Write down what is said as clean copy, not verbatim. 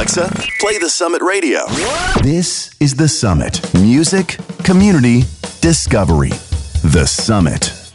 Alexa, play the Summit Radio. This is The Summit. Music, community, discovery. The Summit.